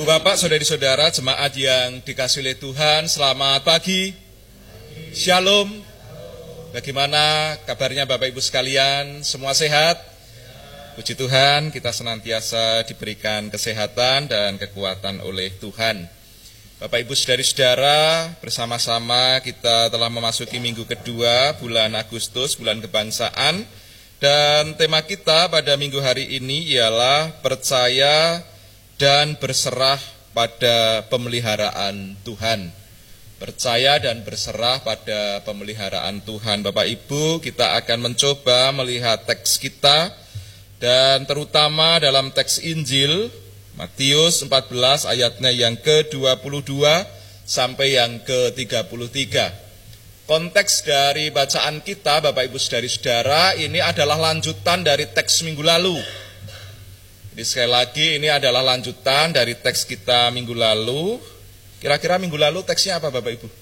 Ibu bapak, saudari-saudara, jemaat yang dikasihi oleh Tuhan, selamat pagi. Shalom. Bagaimana kabarnya bapak ibu sekalian? Semua sehat? Puji Tuhan, kita senantiasa diberikan kesehatan dan kekuatan oleh Tuhan. Bapak ibu saudari-saudara, bersama-sama kita telah memasuki minggu kedua bulan Agustus, bulan kebangsaan. Dan tema kita pada minggu hari ini ialah percaya dan berserah pada pemeliharaan Tuhan. Percaya dan berserah pada pemeliharaan Tuhan. Bapak Ibu, kita akan mencoba melihat teks kita, dan terutama dalam teks Injil Matius 14 ayatnya yang ke-22 sampai yang ke-33. Konteks dari bacaan kita, Bapak Ibu saudari-saudara, ini adalah lanjutan dari teks minggu lalu. Jadi sekali lagi ini adalah lanjutan dari teks kita minggu lalu. Kira-kira minggu lalu teksnya apa Bapak Ibu?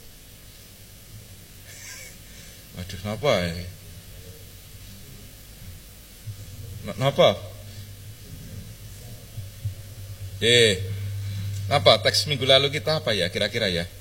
Waduh, kenapa ya? Kenapa? Apa teks minggu lalu kita apa ya kira-kira ya?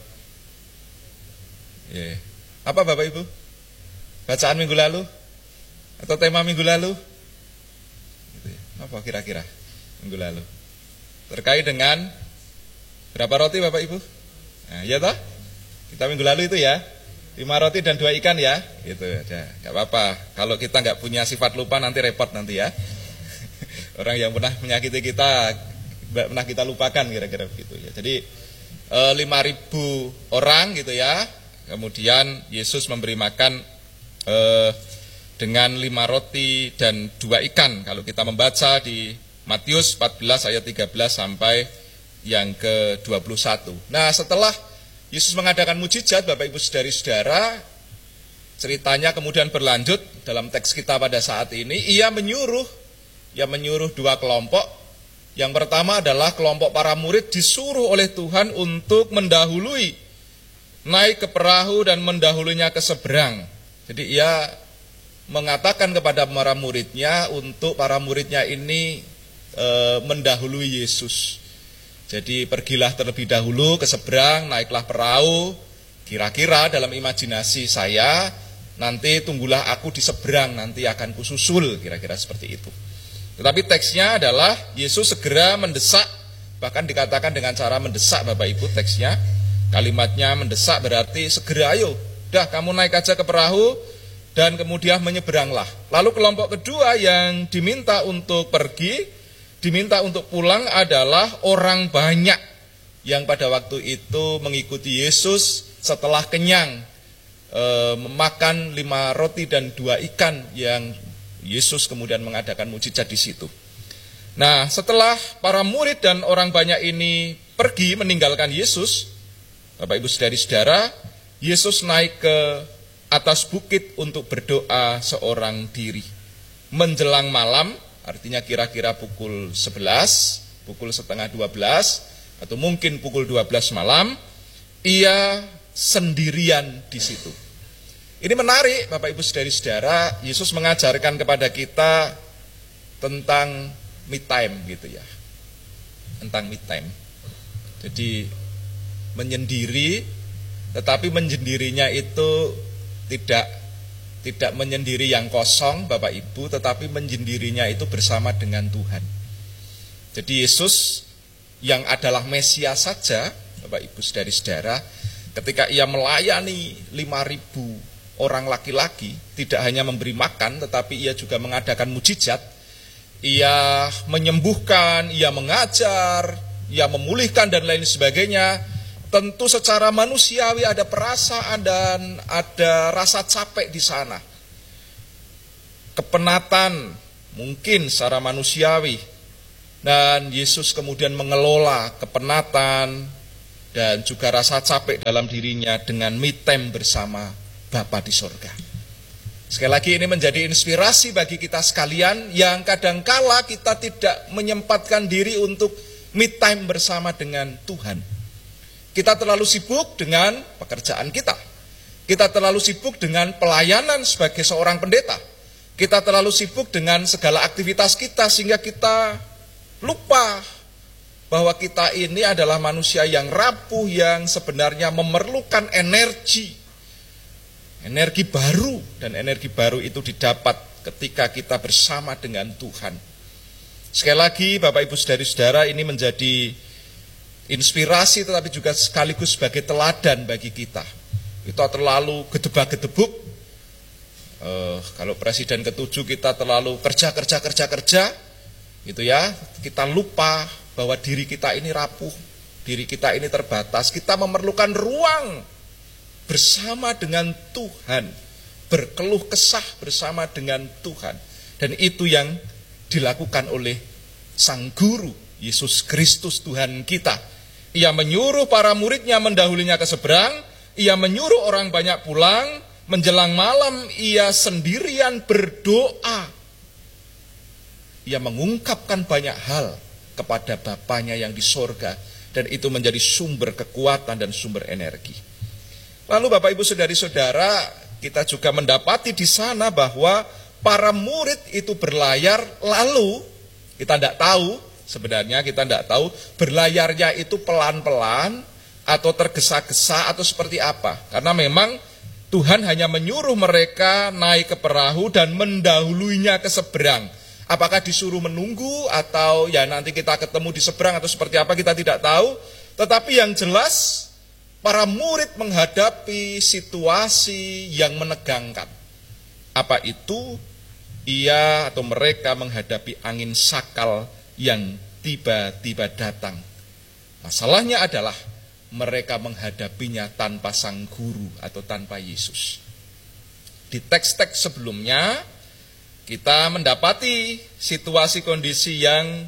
Apa Bapak Ibu? Bacaan minggu lalu? Atau tema minggu lalu? Apa kira-kira minggu lalu? Terkait dengan berapa roti Bapak Ibu? Nah, ya toh? Kita minggu lalu itu ya 5 roti dan 2 ikan ya. Gitu aja. Gak apa-apa. Kalau kita gak punya sifat lupa nanti repot nanti ya. Orang yang pernah menyakiti kita pernah kita lupakan kira-kira begitu ya. Jadi 5.000 orang gitu ya. Kemudian Yesus memberi makan dengan 5 roti dan 2 ikan. Kalau kita membaca di Matius 14 ayat 13 sampai yang ke-21. Nah, setelah Yesus mengadakan mujizat, Bapak Ibu saudari-saudara, ceritanya kemudian berlanjut dalam teks kita pada saat ini. Ia menyuruh 2 kelompok. Yang pertama adalah kelompok para murid disuruh oleh Tuhan untuk mendahului, naik ke perahu dan mendahulunya ke seberang. Jadi ia mengatakan kepada para muridnya untuk para muridnya ini mendahului Yesus. Jadi pergilah terlebih dahulu ke seberang, naiklah perahu. Kira-kira dalam imajinasi saya, nanti tunggulah aku di seberang, nanti akan kususul, kira-kira seperti itu. Tetapi teksnya adalah Yesus segera mendesak, bahkan dikatakan dengan cara mendesak Bapak Ibu teksnya. Kalimatnya mendesak berarti segera ayo, dah kamu naik aja ke perahu dan kemudian menyeberanglah. Lalu kelompok kedua yang diminta untuk pergi, diminta untuk pulang adalah orang banyak yang pada waktu itu mengikuti Yesus setelah kenyang memakan 5 roti dan 2 ikan yang Yesus kemudian mengadakan mujizat di situ. Nah, setelah para murid dan orang banyak ini pergi meninggalkan Yesus, Bapak Ibu saudari-saudara, Yesus naik ke atas bukit untuk berdoa seorang diri. Menjelang malam, artinya kira-kira pukul 11, pukul setengah 12, atau mungkin pukul 12 malam, ia sendirian di situ. Ini menarik, Bapak Ibu saudari-saudara, Yesus mengajarkan kepada kita tentang me time gitu ya. Tentang me time. Jadi menyendiri, tetapi menyendirinya itu tidak menyendiri yang kosong Bapak Ibu, tetapi menyendirinya itu bersama dengan Tuhan. Jadi Yesus yang adalah Mesias saja, Bapak Ibu saudari-saudara, ketika ia melayani 5.000 orang laki-laki, tidak hanya memberi makan, tetapi ia juga mengadakan mujizat. Ia menyembuhkan, ia mengajar, ia memulihkan dan lain sebagainya. Tentu secara manusiawi ada perasaan dan ada rasa capek di sana. Kepenatan mungkin secara manusiawi. Dan Yesus kemudian mengelola kepenatan dan juga rasa capek dalam dirinya dengan me time bersama Bapa di sorga. Sekali lagi ini menjadi inspirasi bagi kita sekalian yang kadangkala kita tidak menyempatkan diri untuk me time bersama dengan Tuhan. Kita terlalu sibuk dengan pekerjaan kita. Kita terlalu sibuk dengan pelayanan sebagai seorang pendeta. Kita terlalu sibuk dengan segala aktivitas kita sehingga kita lupa bahwa kita ini adalah manusia yang rapuh, yang sebenarnya memerlukan energi baru, dan energi baru itu didapat ketika kita bersama dengan Tuhan. Sekali lagi Bapak Ibu Saudara-saudara, ini menjadi inspirasi tetapi juga sekaligus sebagai teladan bagi kita. Kita terlalu gedebak-gedebuk. Kalau presiden ke-7 kita terlalu kerja, gitu ya. Kita lupa bahwa diri kita ini rapuh, diri kita ini terbatas. Kita memerlukan ruang bersama dengan Tuhan, berkeluh kesah bersama dengan Tuhan. Dan itu yang dilakukan oleh Sang Guru, Yesus Kristus Tuhan kita. Ia menyuruh para muridnya mendahulinya ke seberang, ia menyuruh orang banyak pulang, menjelang malam ia sendirian berdoa. Ia mengungkapkan banyak hal kepada Bapanya yang di sorga, dan itu menjadi sumber kekuatan dan sumber energi. Lalu Bapak Ibu Saudari-saudara, kita juga mendapati di sana bahwa para murid itu berlayar, lalu kita tidak tahu, sebenarnya kita tidak tahu berlayarnya itu pelan-pelan atau tergesa-gesa atau seperti apa. Karena memang Tuhan hanya menyuruh mereka naik ke perahu dan mendahuluinya ke seberang. Apakah disuruh menunggu atau ya nanti kita ketemu di seberang atau seperti apa, kita tidak tahu. Tetapi yang jelas para murid menghadapi situasi yang menegangkan. Apa itu? Ia atau mereka menghadapi angin sakal yang tiba-tiba datang. Masalahnya adalah mereka menghadapinya tanpa Sang Guru atau tanpa Yesus. Di teks-teks sebelumnya kita mendapati situasi kondisi yang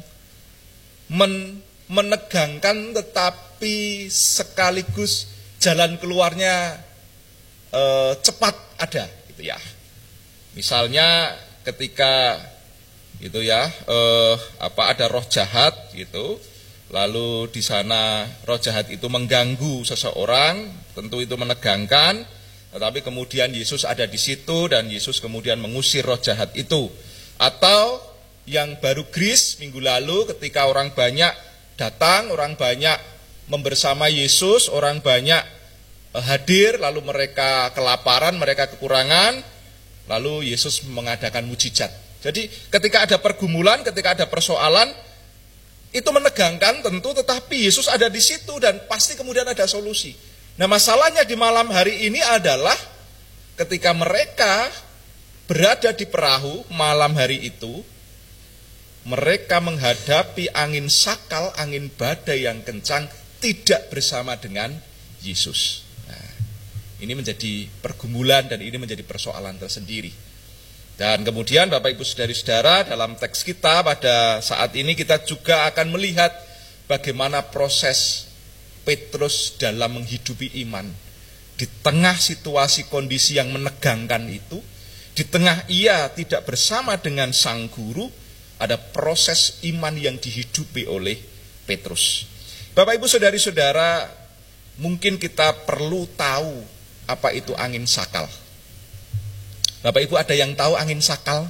menegangkan, tetapi sekaligus jalan keluarnya cepat ada, gitu ya. Misalnya ketika gitu ya, ada roh jahat gitu, lalu di sana roh jahat itu mengganggu seseorang, tentu itu menegangkan. Tetapi kemudian Yesus ada di situ dan Yesus kemudian mengusir roh jahat itu. Atau yang baru Grace minggu lalu ketika orang banyak datang, orang banyak membersama Yesus, orang banyak hadir, lalu mereka kelaparan, mereka kekurangan, lalu Yesus mengadakan mujizat. Jadi ketika ada pergumulan, ketika ada persoalan, itu menegangkan tentu, tetapi Yesus ada di situ dan pasti kemudian ada solusi. Nah, masalahnya di malam hari ini adalah ketika mereka berada di perahu malam hari itu, mereka menghadapi angin sakal, angin badai yang kencang, tidak bersama dengan Yesus. Nah, ini menjadi pergumulan dan ini menjadi persoalan tersendiri. Dan kemudian Bapak Ibu Saudari-saudara, dalam teks kita pada saat ini kita juga akan melihat bagaimana proses Petrus dalam menghidupi iman. Di tengah situasi kondisi yang menegangkan itu, di tengah ia tidak bersama dengan Sang Guru, ada proses iman yang dihidupi oleh Petrus. Bapak Ibu Saudari-saudara, mungkin kita perlu tahu apa itu angin sakal. Bapak Ibu ada yang tahu angin sakal?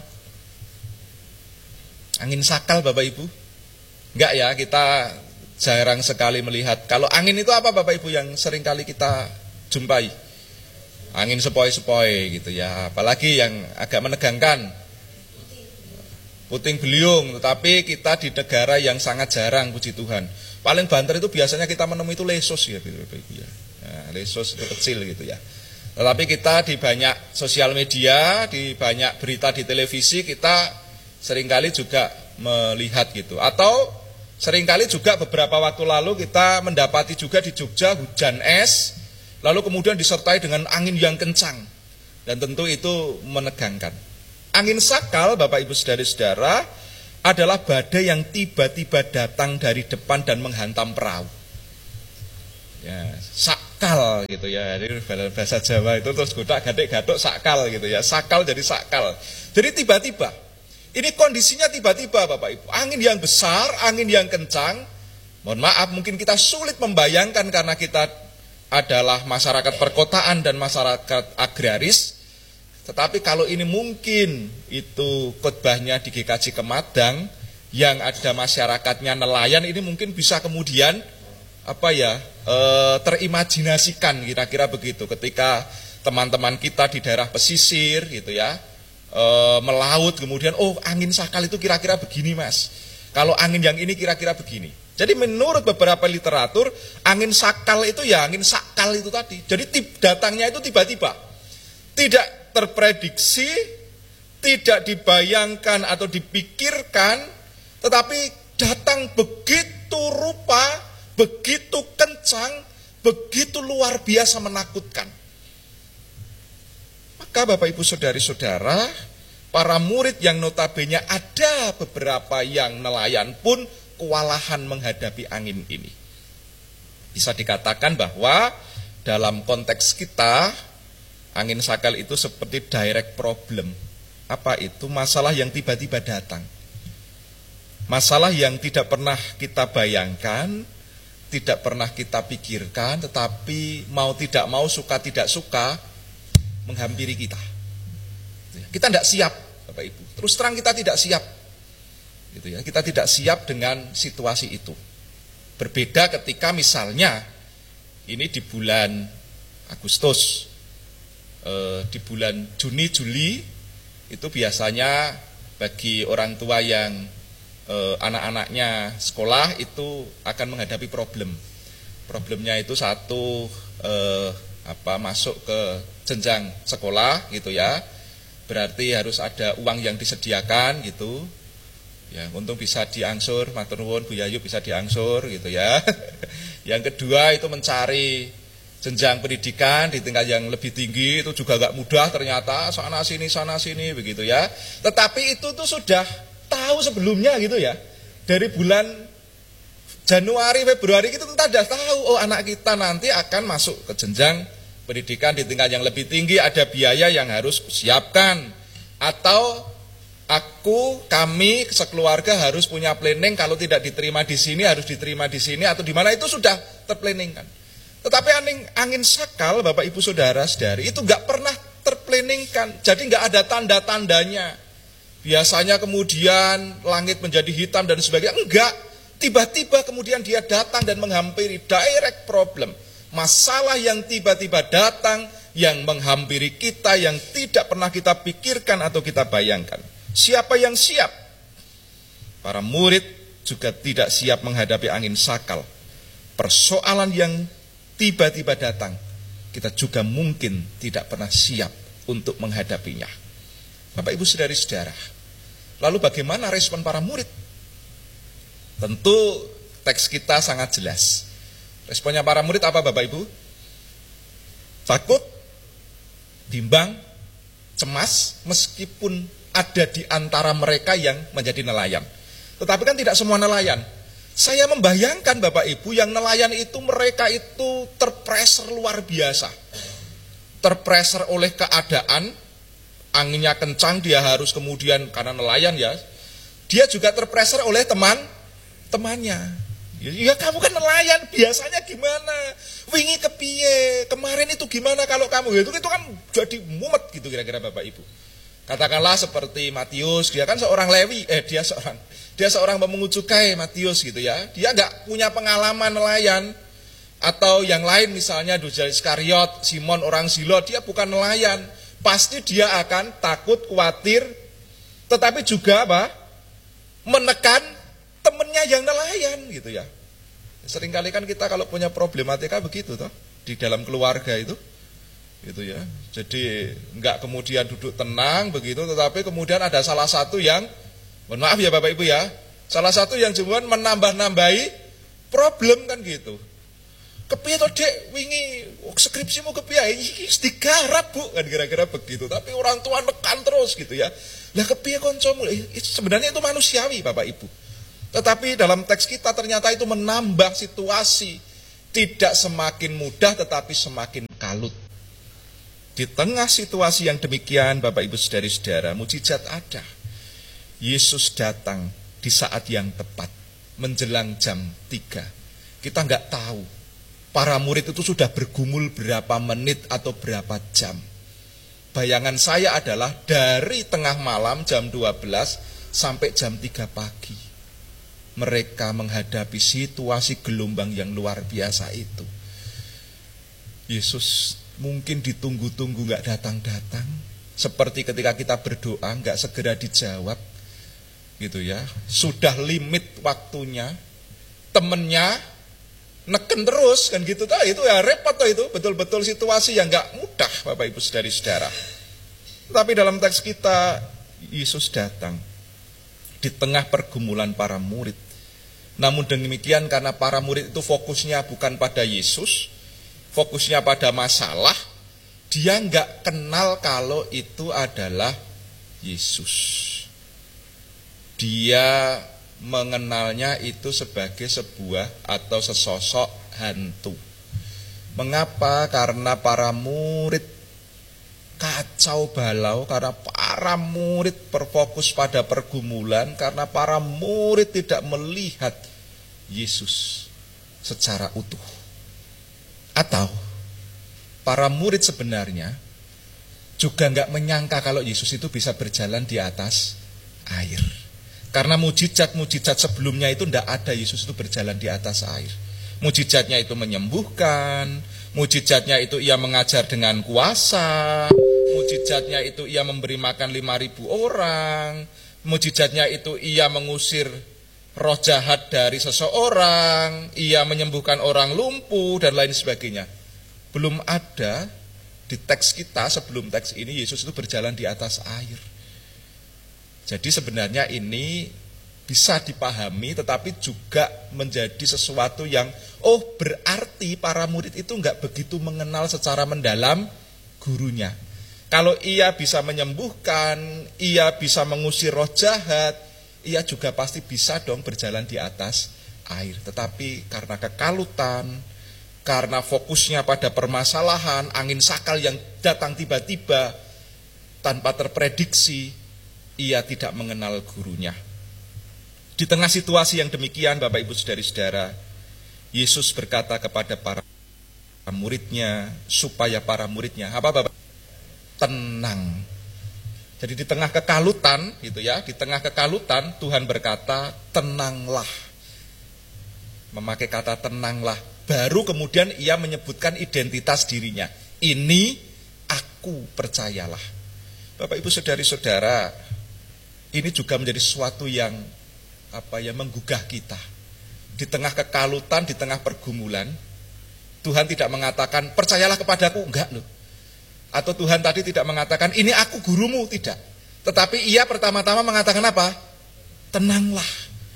Angin sakal Bapak Ibu? Enggak ya, kita jarang sekali melihat. Kalau angin itu apa Bapak Ibu yang sering kali kita jumpai? Angin sepoi-sepoi gitu ya, apalagi yang agak menegangkan, puting beliung. Tetapi kita di negara yang sangat jarang, puji Tuhan. Paling banter itu biasanya kita menemui itu lesos ya, Bapak Ibu ya. Nah, lesos itu kecil gitu ya. Tetapi kita di banyak sosial media, di banyak berita di televisi, kita seringkali juga melihat gitu. Atau seringkali juga beberapa waktu lalu kita mendapati juga di Jogja hujan es, lalu kemudian disertai dengan angin yang kencang. Dan tentu itu menegangkan. Angin sakal, Bapak Ibu Saudari-saudara, adalah badai yang tiba-tiba datang dari depan dan menghantam perahu. Ya, sakal gitu ya. Jadi bahasa Jawa itu terus godak-gadek-gadok sakal gitu ya. Sakal jadi sakal. Jadi tiba-tiba. Ini kondisinya tiba-tiba Bapak Ibu. Angin yang besar, angin yang kencang. Mohon maaf, mungkin kita sulit membayangkan karena kita adalah masyarakat perkotaan dan masyarakat agraris. Tetapi kalau ini mungkin itu khotbahnya di GKJ Kemadang, yang ada masyarakatnya nelayan ini mungkin bisa kemudian terimajinasikan kira-kira begitu ketika teman-teman kita di daerah pesisir gitu ya melaut kemudian angin sakal itu kira-kira begini mas, kalau angin yang ini kira-kira begini. Jadi menurut beberapa literatur angin sakal itu ya angin sakal itu tadi, jadi datangnya itu tiba-tiba, tidak terprediksi, tidak dibayangkan atau dipikirkan, tetapi datang begitu rupa, begitu kencang, begitu luar biasa menakutkan. Maka Bapak Ibu Saudari-saudara, para murid yang notabene ada beberapa yang nelayan pun kewalahan menghadapi angin ini. Bisa dikatakan bahwa dalam konteks kita, angin sakal itu seperti direct problem. Apa itu? Masalah yang tiba-tiba datang. Masalah yang tidak pernah kita bayangkan, tidak pernah kita pikirkan, tetapi mau tidak mau, suka tidak suka, menghampiri kita. Kita tidak siap, Bapak Ibu. Terus terang kita tidak siap. Gitu ya. Kita tidak siap dengan situasi itu. Berbeda ketika misalnya, ini di bulan Agustus, di bulan Juni, Juli, itu biasanya bagi orang tua yang anak-anaknya sekolah itu akan menghadapi problem. Problemnya itu satu masuk ke jenjang sekolah gitu ya. Berarti harus ada uang yang disediakan gitu. Ya, untung bisa diangsur, matur nuwun Bu Yayu bisa diangsur gitu ya. Yang kedua itu mencari jenjang pendidikan di tingkat yang lebih tinggi itu juga gak mudah ternyata, sana sini begitu ya. Tetapi itu tuh sudah tahu sebelumnya gitu ya. Dari bulan Januari, Februari kita sudah tahu, anak kita nanti akan masuk ke jenjang pendidikan di tingkat yang lebih tinggi, ada biaya yang harus siapkan. Atau kami sekeluarga harus punya planning, kalau tidak diterima di sini harus diterima di sini atau di mana, itu sudah terplanningkan. Tetapi angin sakal, Bapak Ibu Saudara-saudari, itu nggak pernah terplanningkan. Jadi nggak ada tanda-tandanya. Biasanya kemudian langit menjadi hitam dan sebagainya. Enggak. Tiba-tiba kemudian dia datang dan menghampiri, direct problem. Masalah yang tiba-tiba datang, yang menghampiri kita, yang tidak pernah kita pikirkan atau kita bayangkan. Siapa yang siap? Para murid juga tidak siap menghadapi angin sakal. Persoalan yang tiba-tiba datang, kita juga mungkin tidak pernah siap untuk menghadapinya. Bapak Ibu Saudari-saudara, lalu bagaimana respon para murid? Tentu teks kita sangat jelas. Responnya para murid apa Bapak Ibu? Takut, bimbang, cemas, meskipun ada di antara mereka yang menjadi nelayan. Tetapi kan tidak semua nelayan. Saya membayangkan Bapak Ibu yang nelayan itu, mereka itu terpressure luar biasa. Terpressure oleh keadaan, anginnya kencang, dia harus kemudian, karena nelayan ya, dia juga terpressure oleh temannya. Ya kamu kan nelayan, biasanya gimana? Wingi kepiye? Kemarin itu gimana kalau kamu? Itu kan jadi mumet gitu kira-kira Bapak Ibu. Katakanlah seperti Matius, dia kan seorang Lewi, dia seorang pemungut cukai, Matius gitu ya. Dia nggak punya pengalaman nelayan. Atau yang lain misalnya Yudas Iskariot, Simon orang Zilot, dia bukan nelayan. Pasti dia akan takut, khawatir, tetapi juga menekan temennya yang nelayan gitu ya. Seringkali kan kita kalau punya problematika begitu toh, di dalam keluarga itu. Gitu ya. Jadi enggak kemudian duduk tenang begitu, tetapi kemudian ada salah satu yang, mohon maaf ya Bapak Ibu ya, salah satu yang cuma menambah-nambahi problem kan gitu. Kepiye to Dek, wingi skripsimu kepiye? Iki digarap Bu, kan kira-kira begitu. Tapi orang tua nekan terus gitu ya. Lah kepiye kancamu? Sebenarnya itu manusiawi Bapak Ibu. Tetapi dalam teks kita ternyata itu menambah situasi, tidak semakin mudah tetapi semakin kalut. Di tengah situasi yang demikian, Bapak Ibu Saudari-saudara, mukjizat ada. Yesus datang di saat yang tepat, menjelang jam 3. Kita nggak tahu, para murid itu sudah bergumul berapa menit atau berapa jam. Bayangan saya adalah dari tengah malam jam 12 sampai jam 3 pagi. mereka menghadapi situasi gelombang yang luar biasa itu. Yesus mungkin ditunggu-tunggu gak datang-datang, seperti ketika kita berdoa gak segera dijawab, gitu ya. Sudah limit waktunya, temennya neken terus kan gitu tuh, itu ya repot tuh, itu betul-betul situasi yang gak mudah Bapak Ibu Saudara-saudara. Tapi dalam teks kita, Yesus datang di tengah pergumulan para murid. Namun demikian, karena para murid itu fokusnya bukan pada Yesus, fokusnya pada masalah, dia nggak kenal kalau itu adalah Yesus. Dia mengenalnya itu sebagai sebuah atau sesosok hantu. Mengapa? Karena para murid kacau balau, karena para murid berfokus pada pergumulan, karena para murid tidak melihat Yesus secara utuh. Atau para murid sebenarnya juga nggak menyangka kalau Yesus itu bisa berjalan di atas air. Karena mujizat-mujizat sebelumnya itu tidak ada Yesus itu berjalan di atas air. Mujizatnya itu menyembuhkan, mujizatnya itu ia mengajar dengan kuasa, mujizatnya itu ia memberi makan 5.000 orang, mujizatnya itu ia mengusir roh jahat dari seseorang, ia menyembuhkan orang lumpuh dan lain sebagainya. Belum ada di teks kita sebelum teks ini Yesus itu berjalan di atas air. Jadi sebenarnya ini bisa dipahami, tetapi juga menjadi sesuatu yang, berarti para murid itu enggak begitu mengenal secara mendalam gurunya. Kalau ia bisa menyembuhkan, ia bisa mengusir roh jahat, ia juga pasti bisa dong berjalan di atas air. Tetapi karena kekalutan, karena fokusnya pada permasalahan, angin sakal yang datang tiba-tiba tanpa terprediksi, ia tidak mengenal gurunya. Di tengah situasi yang demikian, Bapak Ibu Saudara-saudara, Yesus berkata kepada para muridnya, supaya para muridnya, apa Bapak? Tenang. Jadi di tengah kekalutan, gitu ya, di tengah kekalutan, Tuhan berkata, tenanglah. Memakai kata tenanglah. Baru kemudian ia menyebutkan identitas dirinya. Ini aku, percayalah. Bapak Ibu Saudari-saudara, ini juga menjadi sesuatu yang menggugah kita. Di tengah kekalutan, di tengah pergumulan, Tuhan tidak mengatakan percayalah kepadaku, enggak loh. Atau Tuhan tadi tidak mengatakan ini aku gurumu, tidak. Tetapi ia pertama-tama mengatakan apa? Tenanglah.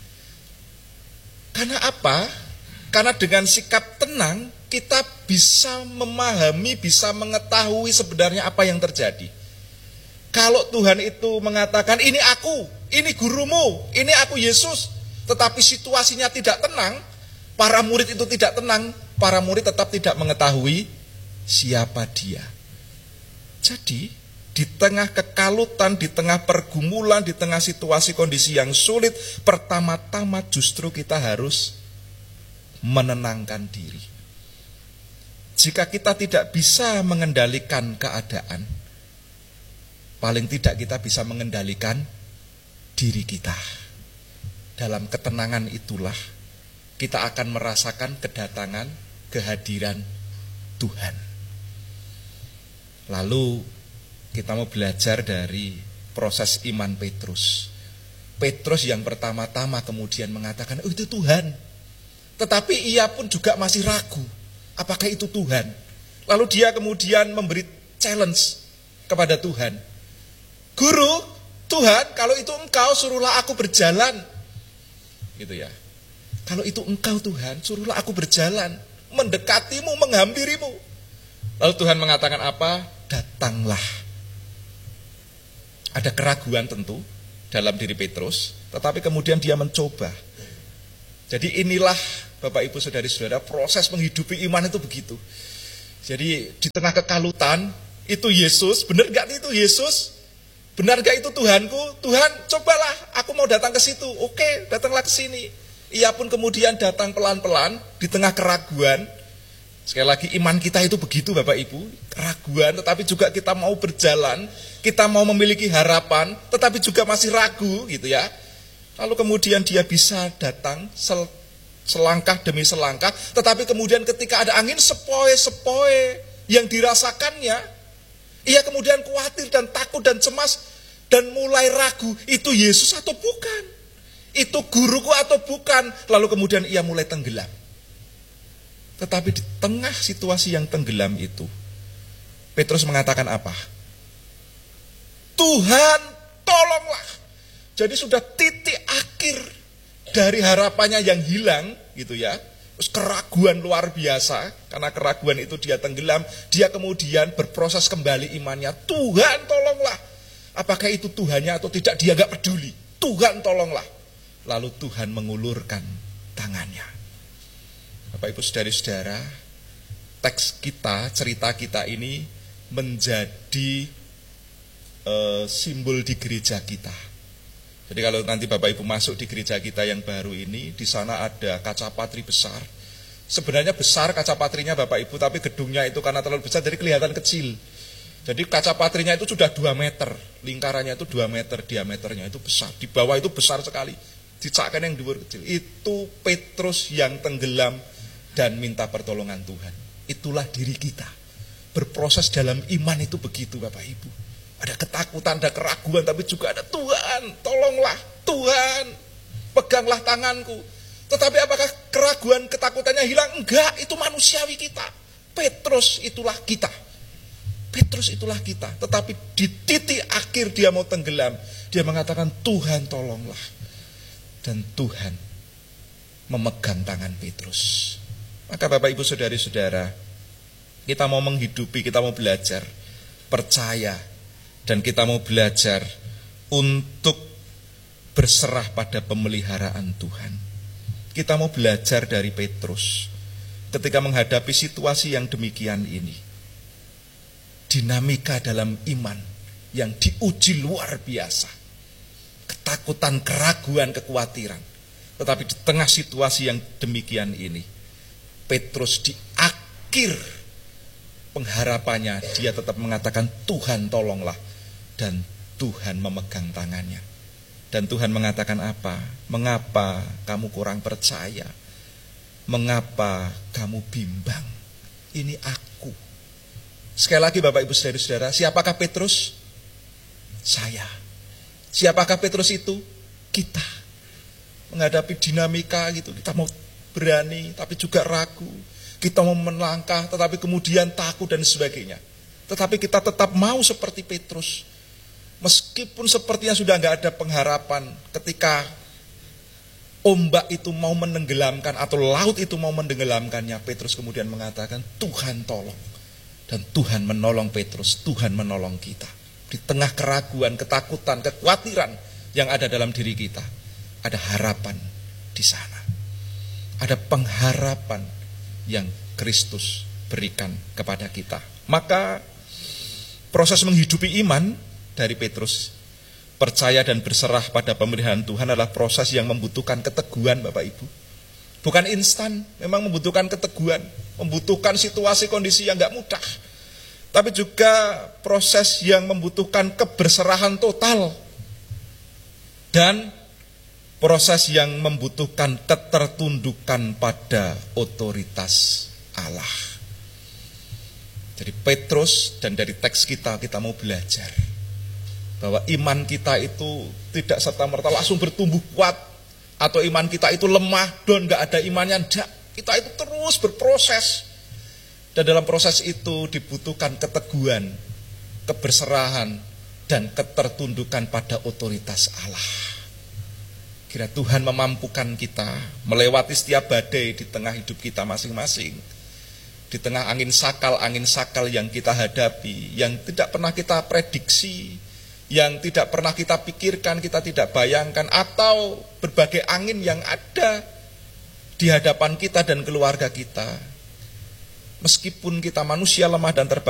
Karena apa? Karena dengan sikap tenang kita bisa memahami, bisa mengetahui sebenarnya apa yang terjadi. Kalau Tuhan itu mengatakan ini aku, ini gurumu, ini aku Yesus, tetapi situasinya tidak tenang, para murid itu tidak tenang, para murid tetap tidak mengetahui siapa dia. Jadi di tengah kekalutan, di tengah pergumulan, di tengah situasi kondisi yang sulit, pertama-tama justru kita harus menenangkan diri. Jika kita tidak bisa mengendalikan keadaan, paling tidak kita bisa mengendalikan diri kita. Dalam ketenangan itulah kita akan merasakan kedatangan, kehadiran Tuhan. Lalu kita mau belajar dari proses iman Petrus. Petrus yang pertama-tama kemudian mengatakan, itu Tuhan. Tetapi ia pun juga masih ragu, apakah itu Tuhan? Lalu dia kemudian memberi challenge kepada Tuhan. Guru, Tuhan, kalau itu engkau suruhlah aku berjalan. Gitu ya. Kalau itu engkau Tuhan, suruhlah aku berjalan, mendekatimu, menghampirimu. Lalu Tuhan mengatakan apa? Datanglah. Ada keraguan tentu dalam diri Petrus, tetapi kemudian dia mencoba. Jadi inilah Bapak Ibu Saudari-saudara, proses menghidupi iman itu begitu. Jadi di tengah kekalutan, itu Yesus, benar gak itu Yesus? Benar gak itu Tuhanku? Tuhan, cobalah, aku mau datang ke situ. Oke, datanglah ke sini. Ia pun kemudian datang pelan-pelan di tengah keraguan. Sekali lagi iman kita itu begitu Bapak Ibu, keraguan, tetapi juga kita mau berjalan, kita mau memiliki harapan, tetapi juga masih ragu gitu ya. Lalu kemudian dia bisa datang selangkah demi selangkah, tetapi kemudian ketika ada angin sepoi-sepoi yang dirasakannya, ia kemudian khawatir dan takut dan cemas dan mulai ragu, itu Yesus atau bukan? Itu guruku atau bukan? Lalu kemudian ia mulai tenggelam. Tetapi di tengah situasi yang tenggelam itu, Petrus mengatakan apa? Tuhan, tolonglah. Jadi sudah titik akhir dari harapannya yang hilang, gitu ya. Terus keraguan luar biasa, karena keraguan itu dia tenggelam, dia kemudian berproses kembali imannya. Tuhan, tolonglah. Apakah itu Tuhannya atau tidak, dia gak peduli. Tuhan, tolonglah. Lalu Tuhan mengulurkan tangannya. Bapak Ibu saudara-saudara, teks kita, cerita kita ini menjadi simbol di gereja kita. Jadi kalau nanti Bapak Ibu masuk di gereja kita yang baru ini, di sana ada kaca patri besar. Sebenarnya besar kaca patrinya Bapak Ibu, tapi gedungnya itu karena terlalu besar jadi kelihatan kecil. Jadi kaca patrinya itu sudah 2 meter, lingkarannya itu 2 meter, diameternya itu besar. Di bawah itu besar sekali, dicakkan yang dhuwur kecil. Itu Petrus yang tenggelam dan minta pertolongan Tuhan. Itulah diri kita. Berproses dalam iman itu begitu Bapak Ibu. Ada ketakutan, ada keraguan, tapi juga ada Tuhan, tolonglah, Tuhan, peganglah tanganku. Tetapi apakah keraguan, ketakutannya hilang? Enggak, itu manusiawi kita. Petrus itulah kita. Petrus itulah kita. Tetapi di titik akhir dia mau tenggelam, dia mengatakan, Tuhan tolonglah. Dan Tuhan memegang tangan Petrus. Maka Bapak Ibu saudari-saudara, kita mau menghidupi, kita mau belajar, percaya, dan kita mau belajar untuk berserah pada pemeliharaan Tuhan. Kita mau belajar dari Petrus ketika menghadapi situasi yang demikian ini. Dinamika dalam iman yang diuji luar biasa. Ketakutan, keraguan, kekhawatiran. Tetapi di tengah situasi yang demikian ini, Petrus di akhir pengharapannya, dia tetap mengatakan, Tuhan tolonglah. Dan Tuhan memegang tangannya. Dan Tuhan mengatakan apa? Mengapa kamu kurang percaya? Mengapa kamu bimbang? Ini aku. Sekali lagi Bapak Ibu saudara-saudara, siapakah Petrus? Saya. Siapakah Petrus itu? Kita. Menghadapi dinamika gitu, kita mau berani tapi juga ragu. Kita mau melangkah tetapi kemudian takut dan sebagainya. Tetapi kita tetap mau seperti Petrus. Meskipun sepertinya sudah gak ada pengharapan, ketika ombak itu mau menenggelamkan atau laut itu mau menenggelamkannya, Petrus kemudian mengatakan, Tuhan tolong. Dan Tuhan menolong Petrus, Tuhan menolong kita. Di tengah keraguan, ketakutan, kekhawatiran yang ada dalam diri kita, ada harapan di sana. Ada pengharapan yang Kristus berikan kepada kita. Maka proses menghidupi iman dari Petrus, percaya dan berserah pada pemeliharaan Tuhan, adalah proses yang membutuhkan keteguhan Bapak Ibu. Bukan instan, memang membutuhkan keteguhan, membutuhkan situasi kondisi yang gak mudah. Tapi juga proses yang membutuhkan keberserahan total. Dan proses yang membutuhkan ketertundukan pada otoritas Allah. Jadi Petrus, dan dari teks kita mau belajar bahwa iman kita itu tidak serta-merta langsung bertumbuh kuat, atau iman kita itu lemah dan gak ada imannya. Enggak, kita itu terus berproses. Dan dalam proses itu dibutuhkan keteguhan, keberserahan, dan ketertundukan pada otoritas Allah. Kira Tuhan memampukan kita melewati setiap badai di tengah hidup kita masing-masing. Di tengah angin sakal yang kita hadapi, yang tidak pernah kita prediksi, yang tidak pernah kita pikirkan, kita tidak bayangkan, atau berbagai angin yang ada di hadapan kita dan keluarga kita. Meskipun kita manusia lemah dan terbatas,